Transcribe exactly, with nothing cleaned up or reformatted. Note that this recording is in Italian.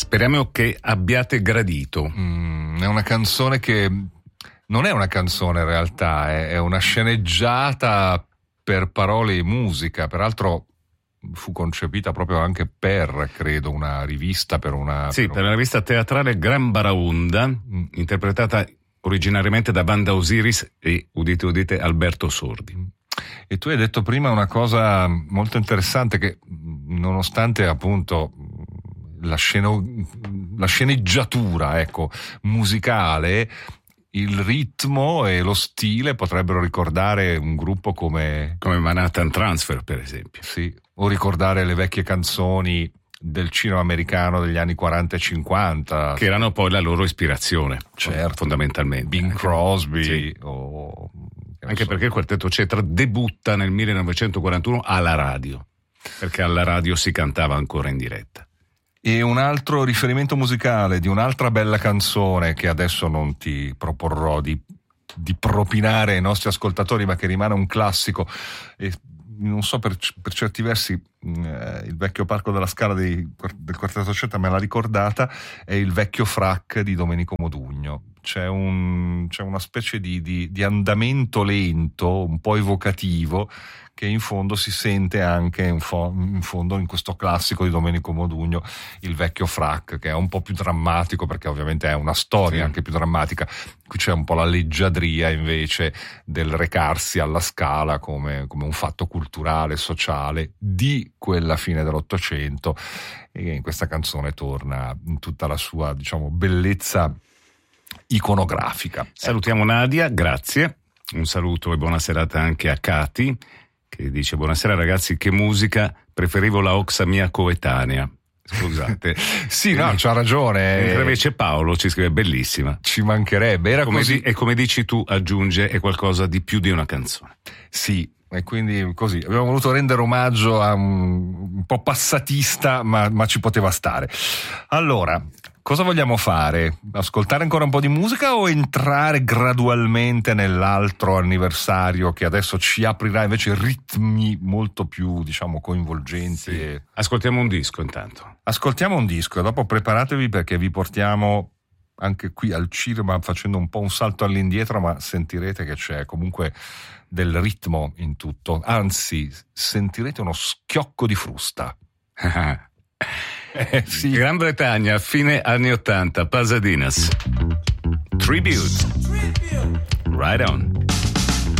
Speriamo che abbiate gradito. Mm, è una canzone che non è una canzone in realtà, è, è una sceneggiata per parole e musica, peraltro fu concepita proprio anche per, credo, una rivista, per una... Sì, per, per una rivista teatrale Gran Baraonda, mm. interpretata originariamente da Banda Osiris e, udite udite, Alberto Sordi. E tu hai detto prima una cosa molto interessante, che nonostante appunto la, sceno, la sceneggiatura, ecco, musicale, il ritmo e lo stile potrebbero ricordare un gruppo come... come Manhattan Transfer, per esempio. Sì, o ricordare le vecchie canzoni del cinema americano degli anni quaranta e cinquanta. Che erano poi la loro ispirazione, certo, fondamentalmente. Bing Crosby, sì. o... Anche so. Perché il Quartetto Cetra debutta nel millenovecentoquarantuno alla radio, perché alla radio si cantava ancora in diretta. E un altro riferimento musicale di un'altra bella canzone che adesso non ti proporrò di, di propinare ai nostri ascoltatori, ma che rimane un classico, e non so, per, per certi versi eh, il vecchio Parco della Scala dei, del Quartetto Cetra me l'ha ricordata, è il vecchio frac di Domenico Modugno. C'è, un, c'è una specie di, di, di andamento lento, un po' evocativo, che in fondo si sente anche in, fo- in fondo in questo classico di Domenico Modugno, il vecchio frac, che è un po' più drammatico, perché ovviamente è una storia sì. anche più drammatica. Qui c'è un po' la leggiadria invece del recarsi alla Scala come, come un fatto culturale, sociale di quella fine dell'Ottocento, e in questa canzone torna in tutta la sua, diciamo, bellezza iconografica. Salutiamo Nadia, grazie. Un saluto e buona serata anche a Cati, che dice: buonasera ragazzi, che musica, preferivo la Oxa mia coetanea. Scusate. Sì, no, c'ha ragione. Mentre invece Paolo ci scrive: bellissima. Ci mancherebbe, era come così. Di, e come dici tu, aggiunge, è qualcosa di più di una canzone. Sì, e quindi così abbiamo voluto rendere omaggio a un, un po' passatista, ma, ma ci poteva stare. Allora, cosa vogliamo fare? Ascoltare ancora un po' di musica o entrare gradualmente nell'altro anniversario che adesso ci aprirà invece ritmi molto più, diciamo, coinvolgenti? Sì. E... Ascoltiamo un disco intanto. Ascoltiamo un disco e dopo preparatevi, perché vi portiamo anche qui al cinema facendo un po' un salto all'indietro, ma sentirete che c'è comunque del ritmo in tutto. Anzi, sentirete uno schiocco di frusta. Eh, sì. Gran Bretagna, fine anni ottanta, Pasadinas. Tribute. Right on.